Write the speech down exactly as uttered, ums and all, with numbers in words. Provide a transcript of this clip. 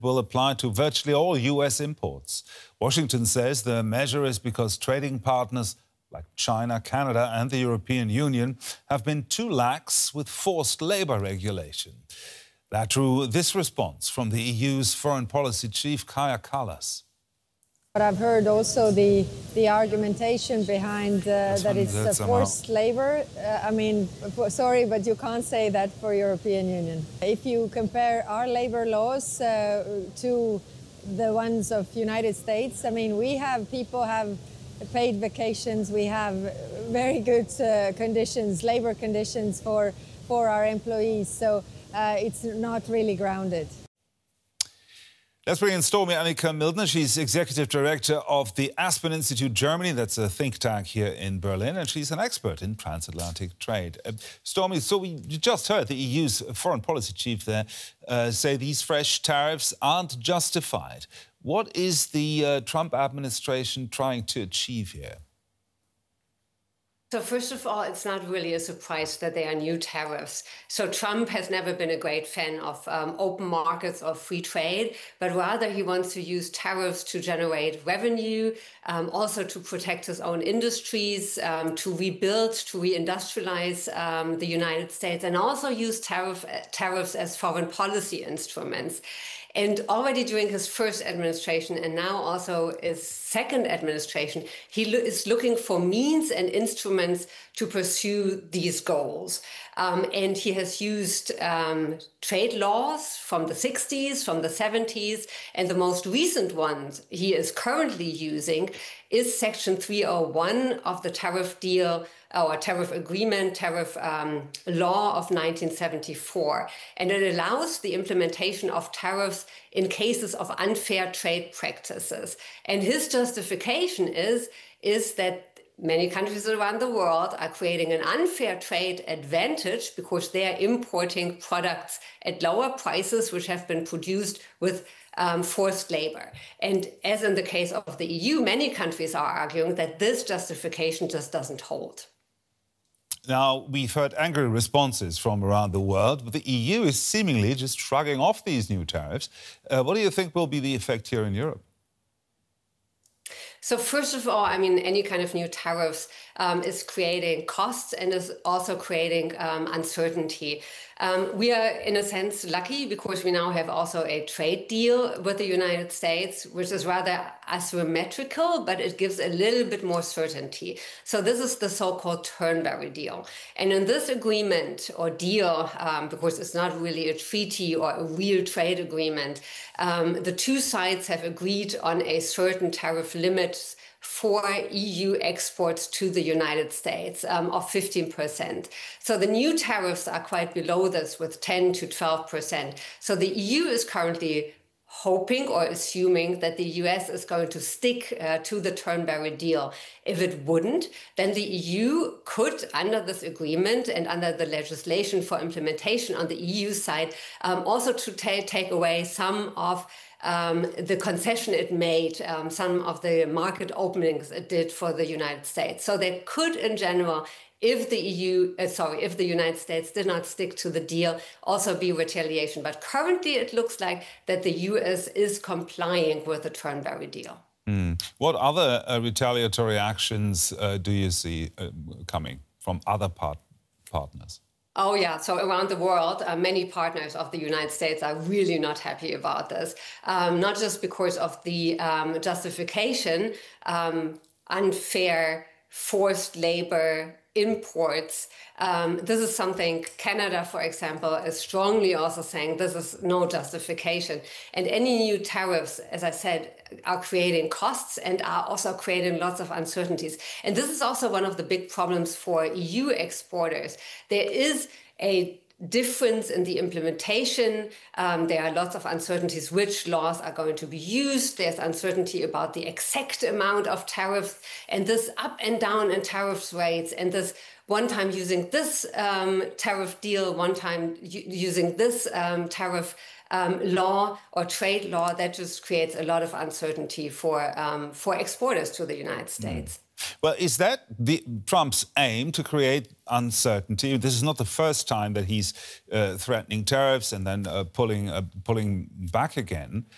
will apply to virtually all U S imports. Washington says the measure is because trading partners like China, Canada and the European Union have been too lax with forced labour regulation. That drew this response from the E U's foreign policy chief, Kaja Kallas. But I've heard also the the argumentation behind uh, that it's uh, forced labour. Uh, I mean, for, sorry, but you can't say that for European Union. If you compare our labour laws uh, to the ones of United States, I mean, we have people have paid vacations. We have very good uh, conditions, labour conditions for for our employees. So uh, it's not really grounded. Let's bring in Stormy Annika Mildner. She's Executive Director of the Aspen Institute Germany. That's a think tank here in Berlin, and she's an expert in transatlantic trade. Uh, Stormy, so we you just heard the E U's foreign policy chief there uh, say these fresh tariffs aren't justified. What is the uh, Trump administration trying to achieve here? So first of all, it's not really a surprise that there are new tariffs. So Trump has never been a great fan of um, open markets or free trade, but rather he wants to use tariffs to generate revenue, um, also to protect his own industries, um, to rebuild, to reindustrialize um, the United States, and also use tariff, tariffs as foreign policy instruments. And already during his first administration and now also his second administration, he lo is looking for means and instruments to pursue these goals. Um, and he has used um, trade laws from the sixties, from the seventies, and the most recent ones he is currently using is Section three oh one of the tariff deal or tariff agreement, tariff um, law of nineteen seventy-four. And it allows the implementation of tariffs in cases of unfair trade practices. And his justification is, is that many countries around the world are creating an unfair trade advantage because they are importing products at lower prices which have been produced with um, forced labor. And as in the case of the E U, many countries are arguing that this justification just doesn't hold. Now, we've heard angry responses from around the world, but the E U is seemingly just shrugging off these new tariffs. Uh, what do you think will be the effect here in Europe? So first of all, I mean, any kind of new tariffs um, is creating costs and is also creating um, uncertainty. Um, we are, in a sense, lucky because we now have also a trade deal with the United States, which is rather asymmetrical, but it gives a little bit more certainty. So this is the so-called Turnberry deal. And in this agreement or deal, um, because it's not really a treaty or a real trade agreement, um, the two sides have agreed on a certain tariff limit for E U exports to the United States um, of fifteen percent. So the new tariffs are quite below this with ten to twelve percent. So the E U is currently hoping or assuming that the U S is going to stick uh, to the Turnberry deal. If it wouldn't, then the E U could, under this agreement and under the legislation for implementation on the E U side, um, also to ta take away some of Um, the concession it made, um, some of the market openings it did for the United States. So there could, in general, if the E U, uh, sorry, if the United States did not stick to the deal, also be retaliation. But currently it looks like that the U S is complying with the Turnberry deal. Mm. What other uh, retaliatory actions uh, do you see uh, coming from other part partners? Oh, yeah. So around the world, uh, many partners of the United States are really not happy about this, um, not just because of the um, justification, um, unfair forced labor imports. Um, this is something Canada, for example, is strongly also saying this is no justification. And any new tariffs, as I said, are creating costs and are also creating lots of uncertainties. And this is also one of the big problems for E U exporters. There is a difference in the implementation. Um, there are lots of uncertainties which laws are going to be used. There's uncertainty about the exact amount of tariffs and this up and down in tariff rates and this one time using this um, tariff deal, one time using this um, tariff um, law or trade law. That just creates a lot of uncertainty for, um, for exporters to the United States. Mm. Well, is that the, Trump's aim, to create uncertainty? This is not the first time that he's uh, threatening tariffs and then uh, pulling uh, pulling back again.